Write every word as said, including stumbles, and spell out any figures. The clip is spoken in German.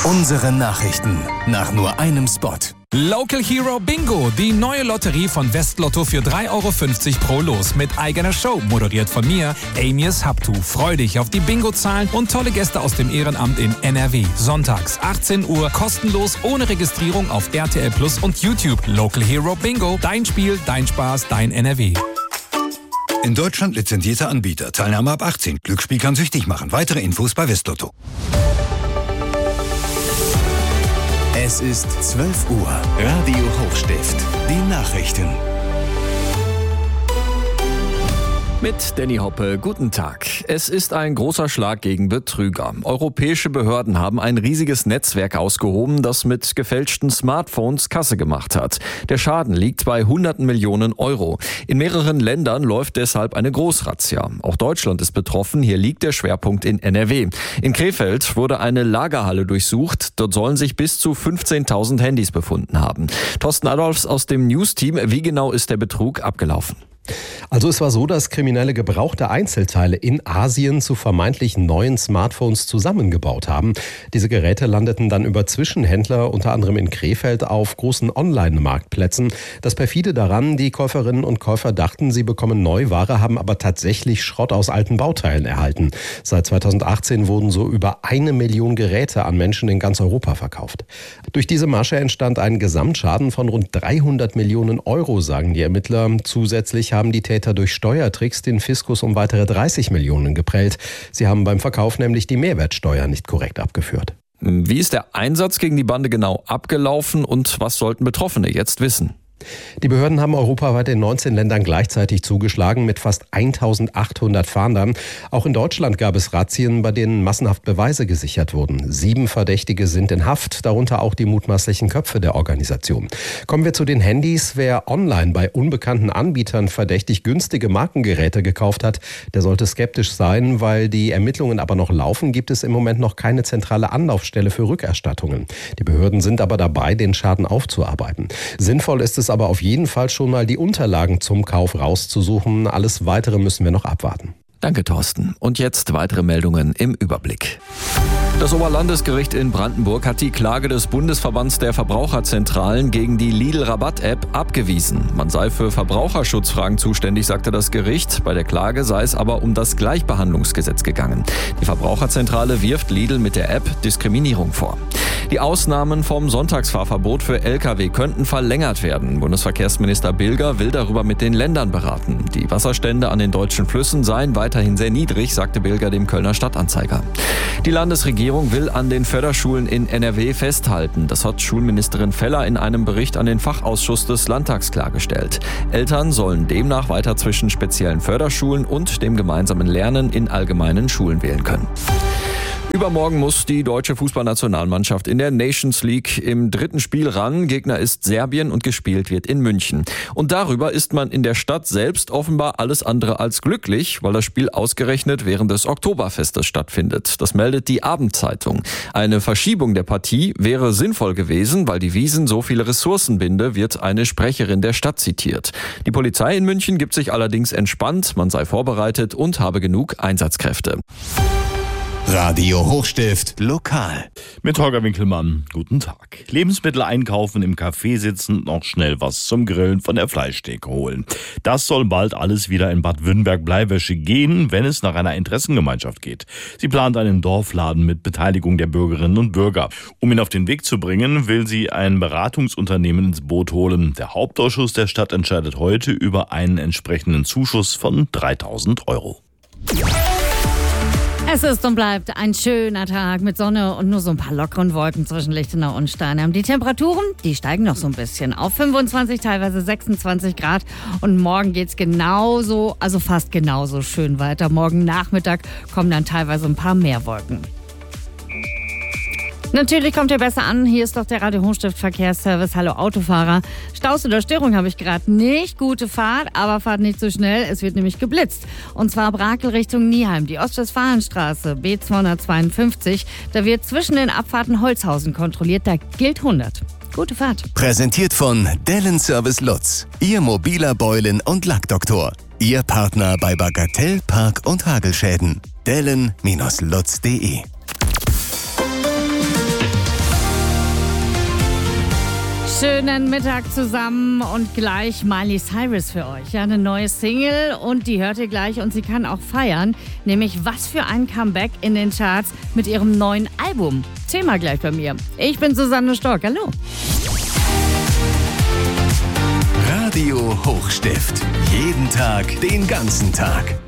Unsere Nachrichten nach nur einem Spot. Local Hero Bingo, die neue Lotterie von Westlotto für drei Euro fünfzig pro Los mit eigener Show, moderiert von mir, Amias Habtu. Freu dich auf die Bingo-Zahlen und tolle Gäste aus dem Ehrenamt in N R W. Sonntags achtzehn Uhr, kostenlos, ohne Registrierung auf R T L Plus und YouTube. Local Hero Bingo, dein Spiel, dein Spaß, dein N R W. In Deutschland lizenzierter Anbieter. Teilnahme ab achtzehn. Glücksspiel kann süchtig machen. Weitere Infos bei Westlotto. Es ist zwölf Uhr. Radio Hochstift. Die Nachrichten. Mit Danny Hoppe, guten Tag. Es ist ein großer Schlag gegen Betrüger. Europäische Behörden haben ein riesiges Netzwerk ausgehoben, das mit gefälschten Smartphones Kasse gemacht hat. Der Schaden liegt bei hunderten Millionen Euro. In mehreren Ländern läuft deshalb eine Großrazzia. Auch Deutschland ist betroffen, hier liegt der Schwerpunkt in N R W. In Krefeld wurde eine Lagerhalle durchsucht. Dort sollen sich bis zu fünfzehntausend Handys befunden haben. Thorsten Adolfs aus dem News-Team, wie genau ist der Betrug abgelaufen? Also es war so, dass Kriminelle gebrauchte Einzelteile in Asien zu vermeintlich neuen Smartphones zusammengebaut haben. Diese Geräte landeten dann über Zwischenhändler, unter anderem in Krefeld, auf großen Online-Marktplätzen. Das perfide daran, die Käuferinnen und Käufer dachten, sie bekommen Neuware, haben aber tatsächlich Schrott aus alten Bauteilen erhalten. Seit zweitausendachtzehn wurden so über eine Million Geräte an Menschen in ganz Europa verkauft. Durch diese Masche entstand ein Gesamtschaden von rund dreihundert Millionen Euro, sagen die Ermittler. Zusätzlich haben die Täter durch Steuertricks den Fiskus um weitere dreißig Millionen geprellt. Sie haben beim Verkauf nämlich die Mehrwertsteuer nicht korrekt abgeführt. Wie ist der Einsatz gegen die Bande genau abgelaufen und was sollten Betroffene jetzt wissen? Die Behörden haben europaweit in neunzehn Ländern gleichzeitig zugeschlagen mit fast eintausendachthundert Fahndern. Auch in Deutschland gab es Razzien, bei denen massenhaft Beweise gesichert wurden. Sieben Verdächtige sind in Haft, darunter auch die mutmaßlichen Köpfe der Organisation. Kommen wir zu den Handys. Wer online bei unbekannten Anbietern verdächtig günstige Markengeräte gekauft hat, der sollte skeptisch sein. Weil die Ermittlungen aber noch laufen, gibt es im Moment noch keine zentrale Anlaufstelle für Rückerstattungen. Die Behörden sind aber dabei, den Schaden aufzuarbeiten. Sinnvoll ist es aber auf jeden Fall schon mal, die Unterlagen zum Kauf rauszusuchen. Alles Weitere müssen wir noch abwarten. Danke, Thorsten. Und jetzt weitere Meldungen im Überblick. Das Oberlandesgericht in Brandenburg hat die Klage des Bundesverbands der Verbraucherzentralen gegen die Lidl-Rabatt-App abgewiesen. Man sei für Verbraucherschutzfragen zuständig, sagte das Gericht. Bei der Klage sei es aber um das Gleichbehandlungsgesetz gegangen. Die Verbraucherzentrale wirft Lidl mit der App Diskriminierung vor. Die Ausnahmen vom Sonntagsfahrverbot für L K W könnten verlängert werden. Bundesverkehrsminister Bilger will darüber mit den Ländern beraten. Die Wasserstände an den deutschen Flüssen seien weiterhin sehr niedrig, sagte Bilger dem Kölner Stadtanzeiger. Die Landesregierung will an den Förderschulen in N R W festhalten. Das hat Schulministerin Feller in einem Bericht an den Fachausschuss des Landtags klargestellt. Eltern sollen demnach weiter zwischen speziellen Förderschulen und dem gemeinsamen Lernen in allgemeinen Schulen wählen können. Übermorgen muss die deutsche Fußballnationalmannschaft in der Nations League im dritten Spiel ran. Gegner ist Serbien und gespielt wird in München. Und darüber ist man in der Stadt selbst offenbar alles andere als glücklich, weil das Spiel ausgerechnet während des Oktoberfestes stattfindet. Das meldet die Abendzeitung. Eine Verschiebung der Partie wäre sinnvoll gewesen, weil die Wiesn so viele Ressourcen binde, wird eine Sprecherin der Stadt zitiert. Die Polizei in München gibt sich allerdings entspannt, man sei vorbereitet und habe genug Einsatzkräfte. Radio Hochstift lokal. Mit Holger Winkelmann, guten Tag. Lebensmittel einkaufen, im Café sitzen, noch schnell was zum Grillen von der Fleischtheke holen. Das soll bald alles wieder in Bad Wünnberg-Bleiwäsche gehen, wenn es nach einer Interessengemeinschaft geht. Sie plant einen Dorfladen mit Beteiligung der Bürgerinnen und Bürger. Um ihn auf den Weg zu bringen, will sie ein Beratungsunternehmen ins Boot holen. Der Hauptausschuss der Stadt entscheidet heute über einen entsprechenden Zuschuss von dreitausend Euro. Es ist und bleibt ein schöner Tag mit Sonne und nur so ein paar lockeren Wolken zwischen Lichtenau und Steinheim. Die Temperaturen, die steigen noch so ein bisschen auf fünfundzwanzig, teilweise sechsundzwanzig Grad. Und morgen geht's genauso, also fast genauso schön weiter. Morgen Nachmittag kommen dann teilweise ein paar mehr Wolken. Natürlich kommt ihr besser an. Hier ist doch der Radio Hochstift Verkehrsservice. Hallo Autofahrer. Staus oder Störung habe ich gerade nicht. Gute Fahrt, aber fahrt nicht so schnell. Es wird nämlich geblitzt. Und zwar Brakel Richtung Nieheim. Die Ostwestfalenstraße B zweihundertzweiundfünfzig. Da wird zwischen den Abfahrten Holzhausen kontrolliert. Da gilt hundert. Gute Fahrt. Präsentiert von Dellen Service Lutz. Ihr mobiler Beulen- und Lackdoktor. Ihr Partner bei Bagatell, Park- und Hagelschäden. Dellen Lutz punkt de Schönen Mittag zusammen und gleich Miley Cyrus für euch. Ja, eine neue Single und die hört ihr gleich und sie kann auch feiern. Nämlich was für ein Comeback in den Charts mit ihrem neuen Album. Thema gleich bei mir. Ich bin Susanne Stork. Hallo. Radio Hochstift. Jeden Tag, den ganzen Tag.